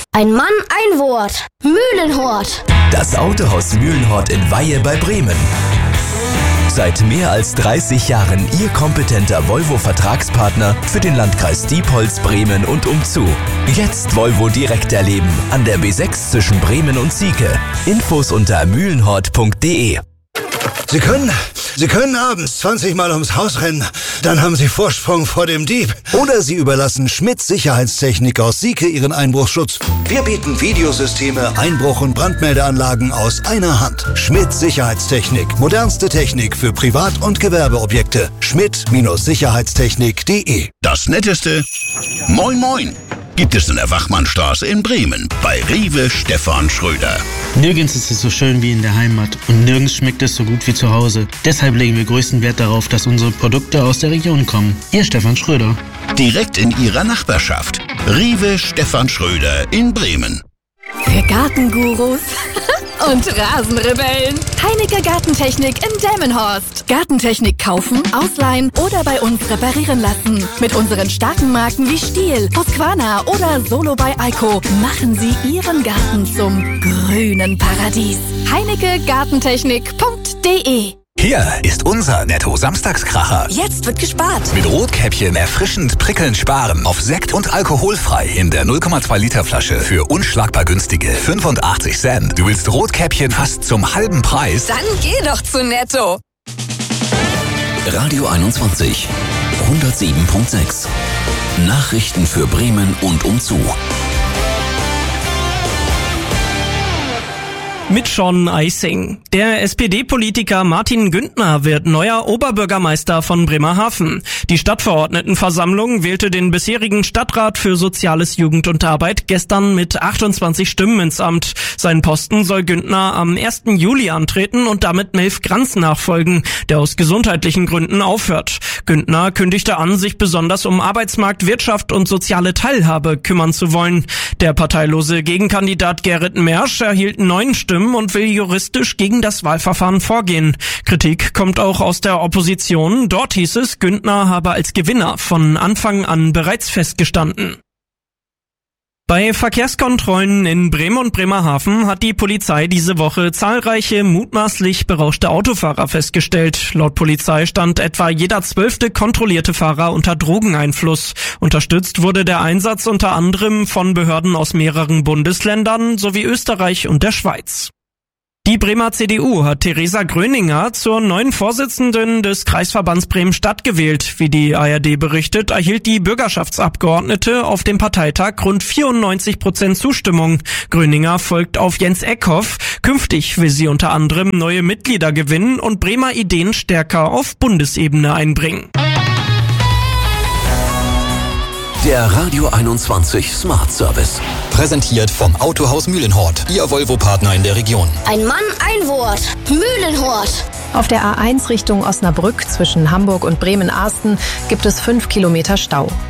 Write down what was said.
Ein Mann, ein Wort. Mühlenhort. Das Autohaus Mühlenhort in Weihe bei Bremen. Seit mehr als 30 Jahren Ihr kompetenter Volvo-Vertragspartner für den Landkreis Diepholz, Bremen und umzu. Jetzt Volvo direkt erleben an der B6 zwischen Bremen und Sieke. Infos unter mühlenhort.de. Sie können abends 20 Mal ums Haus rennen, dann haben Sie Vorsprung vor dem Dieb. Oder Sie überlassen Schmidt Sicherheitstechnik aus Sieke Ihren Einbruchsschutz. Wir bieten Videosysteme, Einbruch- und Brandmeldeanlagen aus einer Hand. Schmidt Sicherheitstechnik. Modernste Technik für Privat- und Gewerbeobjekte. Schmidt-Sicherheitstechnik.de. Das Netteste, Moin Moin, gibt es in der Wachmannstraße in Bremen bei Rewe Stefan Schröder. Nirgends ist es so schön wie in der Heimat und nirgends schmeckt es so gut wie zu Hause. Deshalb legen wir größten Wert darauf, dass unsere Produkte aus der Region kommen. Ihr Stefan Schröder. Direkt in Ihrer Nachbarschaft. Rewe Stefan Schröder in Bremen. Für Gartengurus und Rasenrebellen. Heinecke Gartentechnik in Delmenhorst. Gartentechnik kaufen, ausleihen oder bei uns reparieren lassen. Mit unseren starken Marken wie Stihl, Husqvarna oder Solo bei Eiko machen Sie Ihren Garten zum grünen Paradies. HeineckeGartentechnik.de. Hier ist unser Netto-Samstagskracher. Jetzt wird gespart. Mit Rotkäppchen erfrischend prickelnd sparen. Auf Sekt und alkoholfrei in der 0,2 Liter Flasche für unschlagbar günstige 85 Cent. Du willst Rotkäppchen fast zum halben Preis? Dann geh doch zu Netto. Radio 21 107.6. Nachrichten für Bremen und umzu. Mit Sean Eising. Der SPD-Politiker Martin Güntner wird neuer Oberbürgermeister von Bremerhaven. Die Stadtverordnetenversammlung wählte den bisherigen Stadtrat für Soziales, Jugend und Arbeit gestern mit 28 Stimmen ins Amt. Seinen Posten soll Güntner am 1. Juli antreten und damit Melf Granz nachfolgen, der aus gesundheitlichen Gründen aufhört. Güntner kündigte an, sich besonders um Arbeitsmarkt, Wirtschaft und soziale Teilhabe kümmern zu wollen. Der parteilose Gegenkandidat Gerrit Mersch erhielt 9 Stimmen und will juristisch gegen das Wahlverfahren vorgehen. Kritik kommt auch aus der Opposition. Dort hieß es, Güntner habe als Gewinner von Anfang an bereits festgestanden. Bei Verkehrskontrollen in Bremen und Bremerhaven hat die Polizei diese Woche zahlreiche mutmaßlich berauschte Autofahrer festgestellt. Laut Polizei stand etwa jeder 12. kontrollierte Fahrer unter Drogeneinfluss. Unterstützt wurde der Einsatz unter anderem von Behörden aus mehreren Bundesländern sowie Österreich und der Schweiz. Die Bremer CDU hat Theresa Gröninger zur neuen Vorsitzenden des Kreisverbands Bremen-Stadt gewählt. Wie die ARD berichtet, erhielt die Bürgerschaftsabgeordnete auf dem Parteitag rund 94% Zustimmung. Gröninger folgt auf Jens Eckhoff. Künftig will sie unter anderem neue Mitglieder gewinnen und Bremer Ideen stärker auf Bundesebene einbringen. Der Radio 21 Smart Service. Präsentiert vom Autohaus Mühlenhort, Ihr Volvo-Partner in der Region. Ein Mann, ein Wort. Mühlenhort. Auf der A1 Richtung Osnabrück zwischen Hamburg und Bremen-Arsten gibt es 5 Kilometer Stau.